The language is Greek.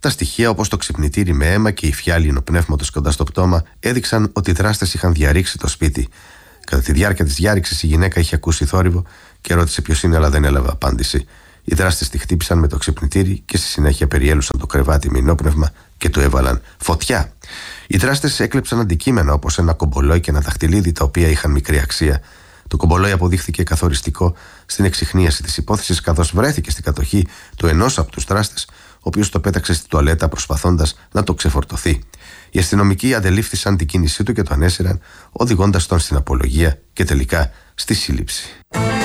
Τα στοιχεία, όπως το ξυπνητήρι με αίμα και η φιάλη υνοπνεύματος κοντά στο πτώμα, έδειξαν ότι οι δράστες είχαν διαρρήξει το σπίτι. Κατά τη διάρκεια της διάρρηξης, η γυναίκα είχε ακούσει θόρυβο και ρώτησε ποιος είναι, αλλά δεν έλαβε απάντηση. Οι δράστες τη χτύπησαν με το ξυπνητήρι και στη συνέχεια περιέλουσαν το κρεβάτι με υνόπνευμα και του έβαλαν φωτιά. Οι δράστες έκλεψαν αντικείμενα όπως ένα κομπολόι και ένα δαχτυλίδι, τα οποία είχαν μικρή αξία. Το κομπολόι αποδείχθηκε καθοριστικό στην εξιχνίαση της υπόθεσης, καθώς βρέθηκε στην κατοχή του ενός από τους δράστες, ο οποίος το πέταξε στη τουαλέτα προσπαθώντας να το ξεφορτωθεί. Οι αστυνομικοί αντελήφθησαν την κίνησή του και το ανέσυραν, οδηγώντας τον στην απολογία και τελικά στη σύλληψη.